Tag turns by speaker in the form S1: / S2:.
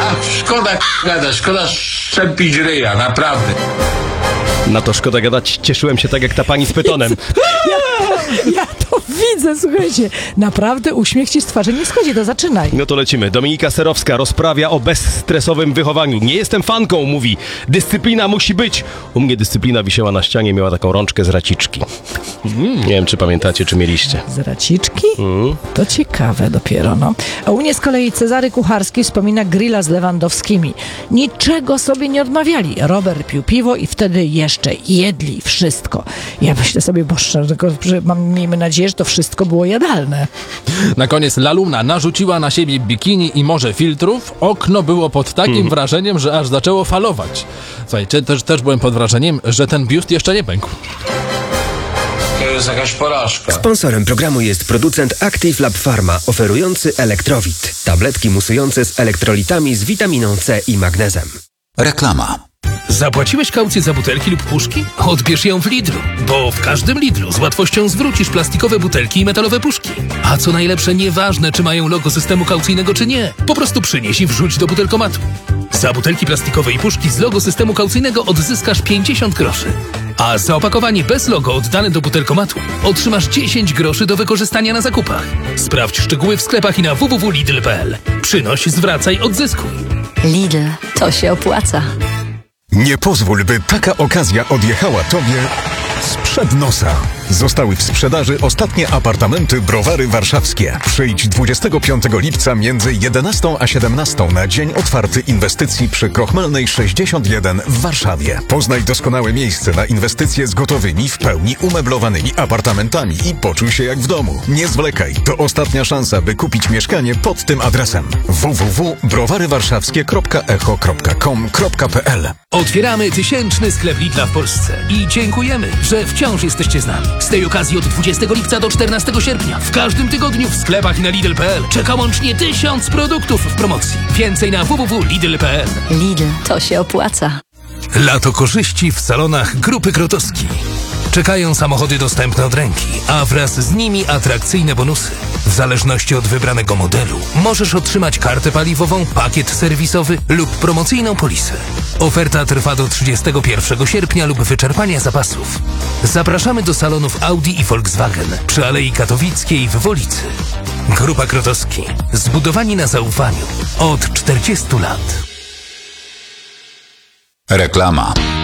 S1: Szkoda gadać, szkoda szczępić ryja, naprawdę.
S2: Na to szkoda gadać, cieszyłem się tak jak ta pani z pytonem.
S3: Ja to widzę, słuchajcie. Naprawdę uśmiech ci z twarzy nie schodzi, to zaczynaj.
S2: No to lecimy. Dominika Serowska rozprawia o bezstresowym wychowaniu. Nie jestem fanką, mówi. Dyscyplina musi być. U mnie dyscyplina wisiała na ścianie, miała taką rączkę z raciczki. Nie wiem, czy pamiętacie, czy mieliście.
S3: Z raciczki? To ciekawe dopiero, no. A u mnie z kolei Cezary Kucharski wspomina grilla z Lewandowskimi. Niczego sobie nie odmawiali. Robert pił piwo i wtedy jeszcze jedli wszystko. Ja myślę sobie, boże, tylko miejmy nadzieję, że to wszystko było jadalne.
S4: Na koniec Laluna narzuciła na siebie bikini i morze filtrów. Okno było pod takim wrażeniem, że aż zaczęło falować. Słuchajcie, też byłem pod wrażeniem, że ten biust jeszcze nie pękł.
S1: To jest jakaś porażka.
S5: Sponsorem programu jest producent Active Lab Pharma, oferujący Elektrowit. Tabletki musujące z elektrolitami z witaminą C i magnezem.
S6: Reklama.
S7: Zapłaciłeś kaucję za butelki lub puszki? Odbierz ją w Lidlu, bo w każdym Lidlu z łatwością zwrócisz plastikowe butelki i metalowe puszki. A co najlepsze, nieważne czy mają logo systemu kaucyjnego czy nie, po prostu przynieś i wrzuć do butelkomatu. Za butelki plastikowe i puszki z logo systemu kaucyjnego odzyskasz 50 groszy. A za opakowanie bez logo oddane do butelkomatu otrzymasz 10 groszy do wykorzystania na zakupach. Sprawdź szczegóły w sklepach i na www.lidl.pl. Przynoś, zwracaj, odzyskuj.
S8: Lidl, to się opłaca.
S9: Nie pozwól, by taka okazja odjechała tobie sprzed nosa. Zostały w sprzedaży ostatnie apartamenty Browary Warszawskie. Przyjdź 25 lipca między 11 a 17 na dzień otwarty inwestycji przy Krochmalnej 61 w Warszawie. Poznaj doskonałe miejsce na inwestycje z gotowymi, w pełni umeblowanymi apartamentami i poczuj się jak w domu. Nie zwlekaj, to ostatnia szansa, by kupić mieszkanie pod tym adresem: www.browarywarszawskie.echo.com.pl.
S7: Otwieramy 1000 sklep Lidla w Polsce i dziękujemy, że wciąż jesteście z nami. Z tej okazji od 20 lipca do 14 sierpnia w każdym tygodniu w sklepach i na Lidl.pl czeka łącznie 1000 produktów w promocji. Więcej na www.lidl.pl.
S8: Lidl, to się opłaca.
S7: Lato korzyści w salonach Grupy Krotowski. Czekają samochody dostępne od ręki, a wraz z nimi atrakcyjne bonusy. W zależności od wybranego modelu możesz otrzymać kartę paliwową, pakiet serwisowy lub promocyjną polisę. Oferta trwa do 31 sierpnia lub wyczerpania zapasów. Zapraszamy do salonów Audi i Volkswagen przy Alei Katowickiej w Wolicy. Grupa Krotowski. Zbudowani na zaufaniu. Od 40 lat.
S6: Reklama.